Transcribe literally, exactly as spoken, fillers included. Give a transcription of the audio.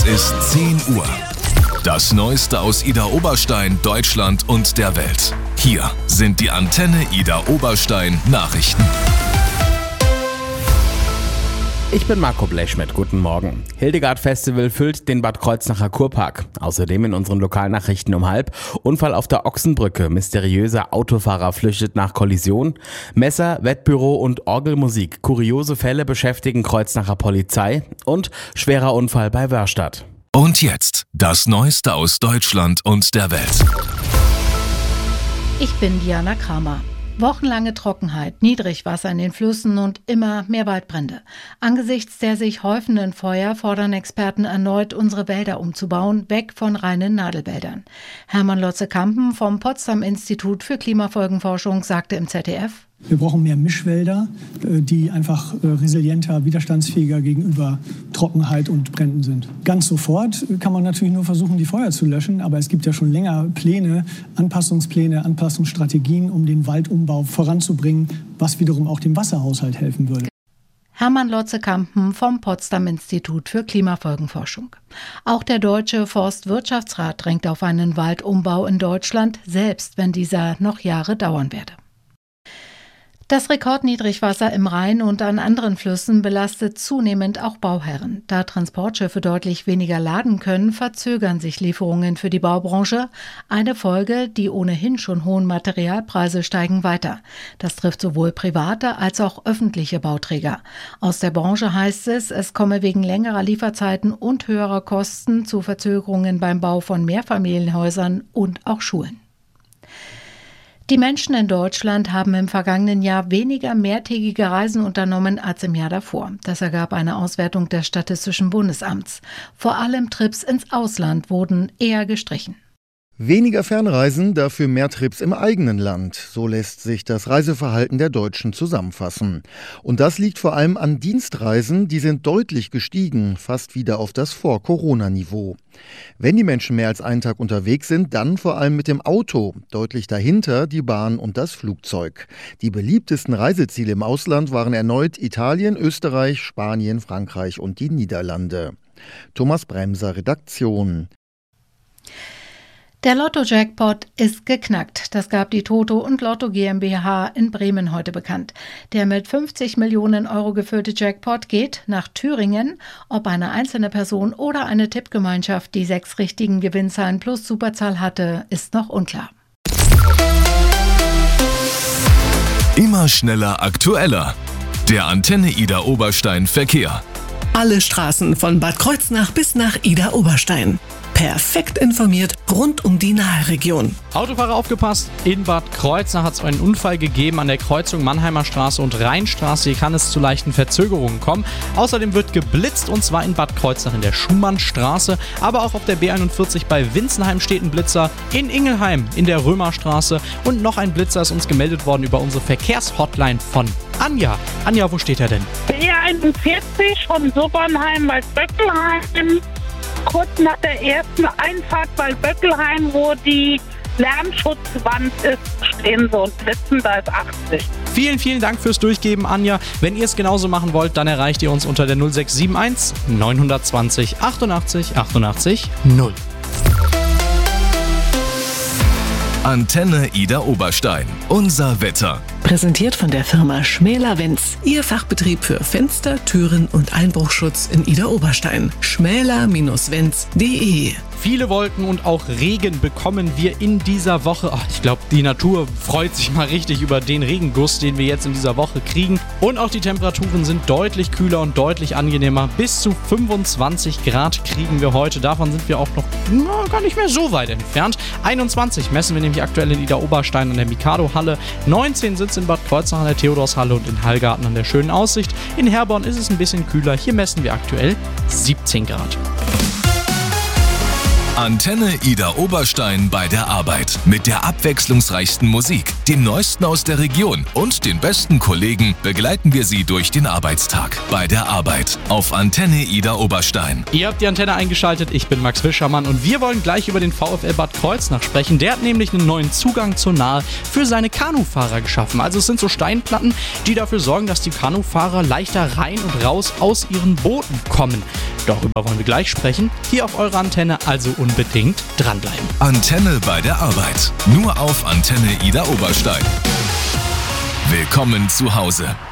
ist zehn Uhr. Das Neueste aus Ida Oberstein, Deutschland und der Welt. Hier sind die Antenne Ida Oberstein Nachrichten. Ich bin Marco Blechschmidt, guten Morgen. Hildegard Festival füllt den Bad Kreuznacher Kurpark. Außerdem in unseren Lokalnachrichten um halb. Unfall auf der Ochsenbrücke, mysteriöser Autofahrer flüchtet nach Kollision. Messer, Wettbüro und Orgelmusik. Kuriose Fälle beschäftigen Kreuznacher Polizei. Und schwerer Unfall bei Wörstadt. Und jetzt das Neueste aus Deutschland und der Welt. Ich bin Diana Kramer. Wochenlange Trockenheit, Niedrigwasser in den Flüssen und immer mehr Waldbrände. Angesichts der sich häufenden Feuer fordern Experten erneut, unsere Wälder umzubauen, weg von reinen Nadelwäldern. Hermann Lotze-Kampen vom Potsdam-Institut für Klimafolgenforschung sagte im Z D F: Wir brauchen mehr Mischwälder, die einfach resilienter, widerstandsfähiger gegenüber Trockenheit und Bränden sind. Ganz sofort kann man natürlich nur versuchen, die Feuer zu löschen, aber es gibt ja schon länger Pläne, Anpassungspläne, Anpassungsstrategien, um den Waldumbau voranzubringen, was wiederum auch dem Wasserhaushalt helfen würde. Hermann Lotze-Kampen vom Potsdam-Institut für Klimafolgenforschung. Auch der Deutsche Forstwirtschaftsrat drängt auf einen Waldumbau in Deutschland, selbst wenn dieser noch Jahre dauern werde. Das Rekordniedrigwasser im Rhein und an anderen Flüssen belastet zunehmend auch Bauherren. Da Transportschiffe deutlich weniger laden können, verzögern sich Lieferungen für die Baubranche. Eine Folge, die ohnehin schon hohen Materialpreise steigen weiter. Das trifft sowohl private als auch öffentliche Bauträger. Aus der Branche heißt es, es komme wegen längerer Lieferzeiten und höherer Kosten zu Verzögerungen beim Bau von Mehrfamilienhäusern und auch Schulen. Die Menschen in Deutschland haben im vergangenen Jahr weniger mehrtägige Reisen unternommen als im Jahr davor. Das ergab eine Auswertung des Statistischen Bundesamts. Vor allem Trips ins Ausland wurden eher gestrichen. Weniger Fernreisen, dafür mehr Trips im eigenen Land. So lässt sich das Reiseverhalten der Deutschen zusammenfassen. Und das liegt vor allem an Dienstreisen, die sind deutlich gestiegen, fast wieder auf das Vor-Corona-Niveau. Wenn die Menschen mehr als einen Tag unterwegs sind, dann vor allem mit dem Auto. Deutlich dahinter die Bahn und das Flugzeug. Die beliebtesten Reiseziele im Ausland waren erneut Italien, Österreich, Spanien, Frankreich und die Niederlande. Thomas Bremser, Redaktion. Der Lotto-Jackpot ist geknackt. Das gab die Toto und Lotto GmbH in Bremen heute bekannt. Der mit fünfzig Millionen Euro gefüllte Jackpot geht nach Thüringen. Ob eine einzelne Person oder eine Tippgemeinschaft die sechs richtigen Gewinnzahlen plus Superzahl hatte, ist noch unklar. Immer schneller, aktueller. Der Antenne Ida Oberstein Verkehr. Alle Straßen von Bad Kreuznach bis nach Ida Oberstein. Perfekt informiert rund um die Naheregion. Autofahrer aufgepasst, in Bad Kreuznach hat es einen Unfall gegeben an der Kreuzung Mannheimer Straße und Rheinstraße. Hier kann es zu leichten Verzögerungen kommen. Außerdem wird geblitzt und zwar in Bad Kreuznach in der Schumannstraße, aber auch auf der B einundvierzig bei Winzenheim steht ein Blitzer, in Ingelheim in der Römerstraße und noch ein Blitzer ist uns gemeldet worden über unsere Verkehrshotline von Anja. Anja, wo steht er denn? B einundvierzig von Sobernheim bei Böckelheim. Kurz nach der ersten Einfahrt bei Böckelheim, wo die Lärmschutzwand ist, stehen so und blitzen, da ist achtzig. Vielen, vielen Dank fürs Durchgeben, Anja. Wenn ihr es genauso machen wollt, dann erreicht ihr uns unter der null sechs sieben eins neun zwei null achtundachtzig achtundachtzig null. Antenne Ida Oberstein. Unser Wetter. Präsentiert von der Firma Schmäler-Wenz. Ihr Fachbetrieb für Fenster, Türen und Einbruchschutz in Ida Oberstein. schmäler Bindestrich wenz punkt de. Viele Wolken und auch Regen bekommen wir in dieser Woche. Ach, ich glaube, die Natur freut sich mal richtig über den Regenguss, den wir jetzt in dieser Woche kriegen. Und auch die Temperaturen sind deutlich kühler und deutlich angenehmer. Bis zu fünfundzwanzig Grad kriegen wir heute. Davon sind wir auch noch na, gar nicht mehr so weit entfernt. einundzwanzig messen wir nämlich aktuell in Ida Oberstein an der Mikado-Halle. neunzehn sitzt in Bad Kreuznach an der Theodorshalle und in Hallgarten an der Schönen Aussicht. In Herborn ist es ein bisschen kühler. Hier messen wir aktuell siebzehn Grad. Antenne Ida Oberstein bei der Arbeit. Mit der abwechslungsreichsten Musik, dem Neuesten aus der Region und den besten Kollegen begleiten wir Sie durch den Arbeitstag. Bei der Arbeit auf Antenne Ida Oberstein. Ihr habt die Antenne eingeschaltet, ich bin Max Fischermann und wir wollen gleich über den VfL Bad Kreuznach sprechen. Der hat nämlich einen neuen Zugang zur Nahe für seine Kanufahrer geschaffen. Also es sind so Steinplatten, die dafür sorgen, dass die Kanufahrer leichter rein und raus aus ihren Booten kommen. Darüber wollen wir gleich sprechen. Hier auf eurer Antenne, also unbedingt dranbleiben. Antenne bei der Arbeit. Nur auf Antenne Idar Oberstein. Willkommen zu Hause.